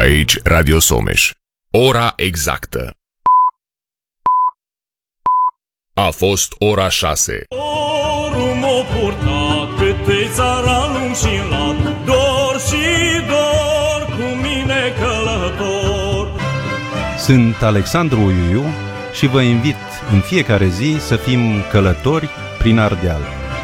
aici Radio Someș. Ora exactă. A fost ora 6. Dorul m-a purtat câte țara lung și lat, dor și dor cu mine călător. Sunt Alexandru Uiu și vă invit în fiecare zi să fim călători prin Ardeal.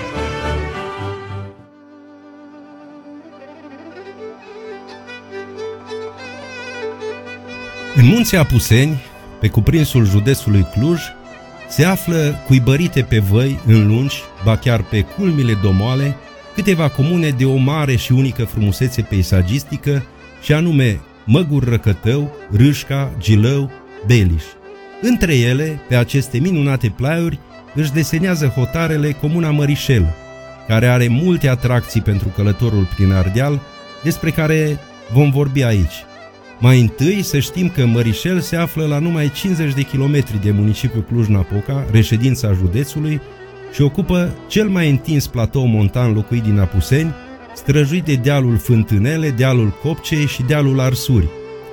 În munții Apuseni, pe cuprinsul județului Cluj, se află cuibărite pe văi înlungi, ba chiar pe culmile domoale, câteva comune de o mare și unică frumusețe peisagistică, și anume Măgur Răcătău, Râșca, Gilău, Beliș. Între ele, pe aceste minunate plaiuri, își desenează hotarele comuna Mărișel, care are multe atracții pentru călătorul prin Ardeal, despre care vom vorbi aici. Mai întâi să știm că Mărișel se află la numai 50 de kilometri de municipiul Cluj-Napoca, reședința județului, și ocupă cel mai întins platou montan locuit din Apuseni, străjuit de dealul Fântânele, dealul Copcei și dealul Arsuri.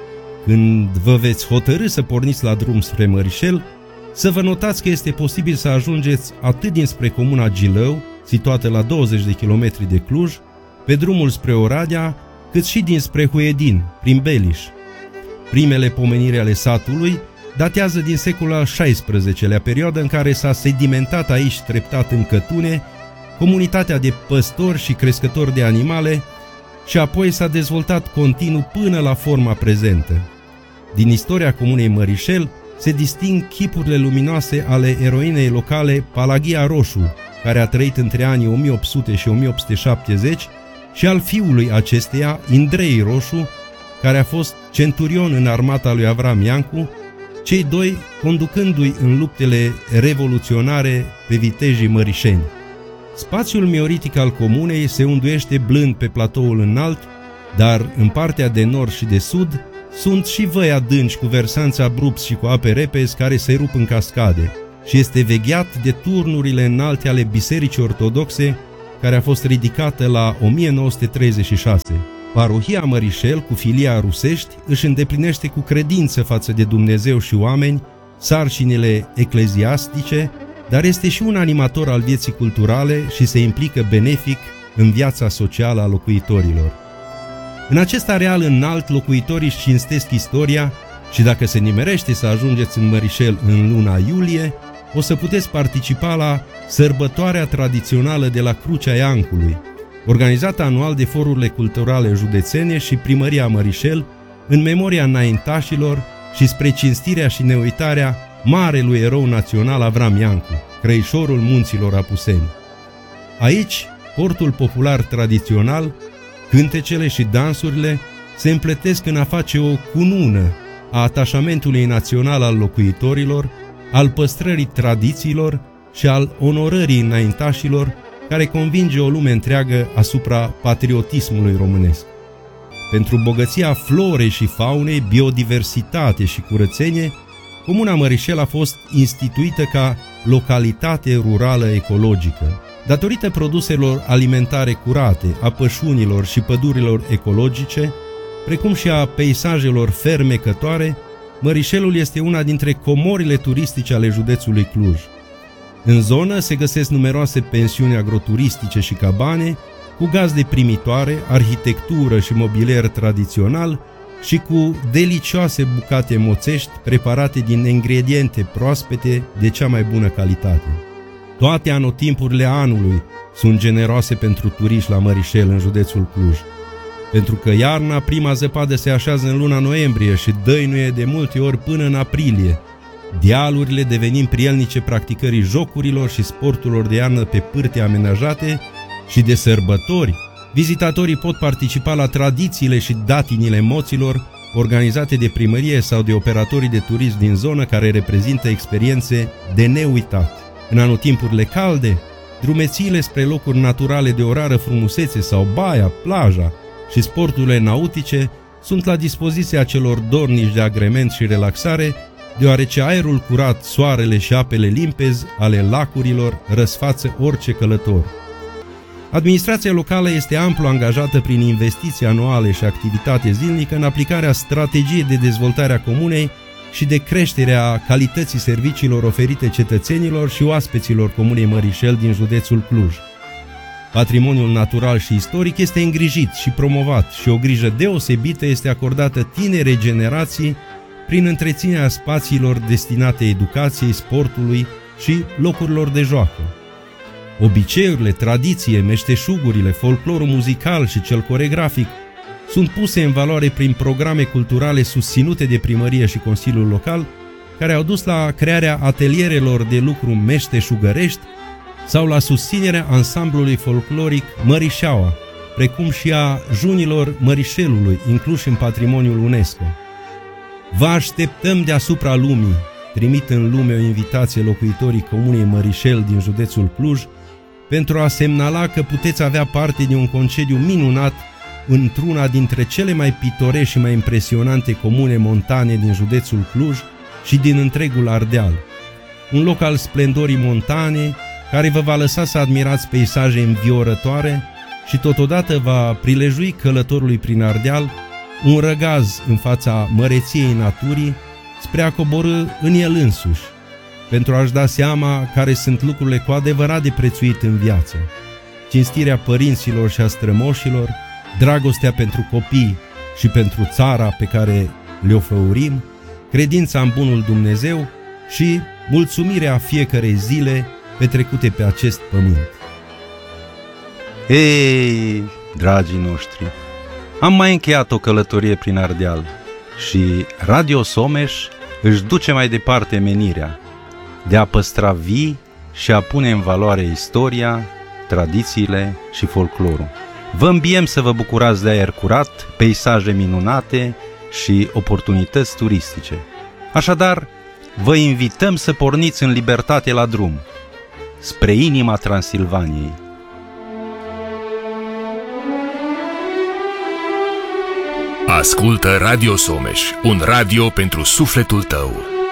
Când vă veți hotărî să porniți la drum spre Mărișel, să vă notați că este posibil să ajungeți atât dinspre comuna Gilău, situată la 20 de kilometri de Cluj, pe drumul spre Oradea, cât și dinspre Huedin, prin Beliș. Primele pomeniri ale satului datează din secolul al XVI-lea, perioadă în care s-a sedimentat aici treptat în cătune comunitatea de păstori și crescători de animale și apoi s-a dezvoltat continuu până la forma prezentă. Din istoria comunei Mărișel se disting chipurile luminoase ale eroinei locale Palagia Roșu, care a trăit între anii 1800 și 1870, și al fiului acesteia, Indrei Roșu, care a fost centurion în armata lui Avram Iancu, cei doi conducându-i în luptele revoluționare pe vitejii mărișeni. Spațiul mioritic al comunei se unduiește blând pe platoul înalt, dar în partea de nord și de sud sunt și văi adânci cu versanți abrupți și cu ape repezi care se rup în cascade și este vegheat de turnurile înalte ale Bisericii Ortodoxe, care a fost ridicată la 1936. Parohia Mărișel, cu filia rusești, își îndeplinește cu credință față de Dumnezeu și oameni sarcinile ecleziastice, dar este și un animator al vieții culturale și se implică benefic în viața socială a locuitorilor. În acest areal înalt, locuitorii își cinstesc istoria și dacă se nimerește să ajungeți în Mărișel în luna iulie, o să puteți participa la sărbătoarea tradițională de la Crucea Iancului, organizată anual de forurile culturale județene și Primăria Mărișel, în memoria înaintașilor și spre cinstirea și neuitarea marelui erou național Avram Iancu, crăișorul munților Apuseni. Aici, portul popular tradițional, cântecele și dansurile se împletesc în a face o cunună a atașamentului național al locuitorilor, al păstrării tradițiilor și al onorării înaintașilor, care convinge o lume întreagă asupra patriotismului românesc. Pentru bogăția florei și faunei, biodiversitate și curățenie, comuna Mărișel a fost instituită ca localitate rurală ecologică. Datorită produselor alimentare curate, a pășunilor și pădurilor ecologice, precum și a peisajelor fermecătoare, Mărișelul este una dintre comorile turistice ale județului Cluj. În zonă se găsesc numeroase pensiuni agroturistice și cabane, cu gazde primitoare, arhitectură și mobilier tradițional și cu delicioase bucate moțești preparate din ingrediente proaspete de cea mai bună calitate. Toate anotimpurile anului sunt generoase pentru turiști la Mărișel, în județul Cluj, pentru că iarna prima zăpadă se așează în luna noiembrie și dăinuie de multe ori până în aprilie, dealurile devenind prielnice practicării jocurilor și sporturilor de iarnă pe pârte amenajate, și de sărbători, vizitatorii pot participa la tradițiile și datinile moților organizate de primărie sau de operatorii de turism din zonă, care reprezintă experiențe de neuitat. În anotimpurile calde, drumețiile spre locuri naturale de o rară frumusețe sau baia, plaja și sporturile nautice sunt la dispoziția celor dornici de agrement și relaxare, deoarece aerul curat, soarele și apele limpezi ale lacurilor răsfață orice călător. Administrația locală este amplu angajată prin investiții anuale și activitate zilnică în aplicarea strategiei de dezvoltare a comunei și de creșterea calității serviciilor oferite cetățenilor și oaspeților Comunei Mărișel din județul Cluj. Patrimoniul natural și istoric este îngrijit și promovat și o grijă deosebită este acordată tinere generații prin întreținerea spațiilor destinate educației, sportului și locurilor de joacă. Obiceiurile, tradiție, meșteșugurile, folclorul muzical și cel coregrafic sunt puse în valoare prin programe culturale susținute de primărie și Consiliul Local, care au dus la crearea atelierelor de lucru meșteșugărești sau la susținerea ansamblului folcloric Mărișeaua, precum și a junilor Mărișelului, incluși în patrimoniul UNESCO. Vă așteptăm deasupra lumii, trimit în lume o invitație locuitorii Comunei Mărișel din județul Cluj, pentru a semnala că puteți avea parte de un concediu minunat într-una dintre cele mai pitorești și mai impresionante comune montane din județul Cluj și din întregul Ardeal. Un loc al splendorii montane, care vă va lăsa să admirați peisaje înviorătoare și totodată va prilejui călătorului prin Ardeal un răgaz în fața măreției naturii spre a coborî în el însuși, pentru a-și da seama care sunt lucrurile cu adevărat de prețuit în viață: cinstirea părinților și a strămoșilor, dragostea pentru copii și pentru țara pe care le ofăurim, credința în bunul Dumnezeu și mulțumirea fiecarei zile petrecute pe acest pământ. Ei, dragii noștri, am mai încheiat o călătorie prin Ardeal și Radio Someș își duce mai departe menirea de a păstra vii și a pune în valoare istoria, tradițiile și folclorul. Vă îmbiem să vă bucurați de aer curat, peisaje minunate și oportunități turistice. Așadar, vă invităm să porniți în libertate la drum, spre inima Transilvaniei. Ascultă Radio Someș, un radio pentru sufletul tău.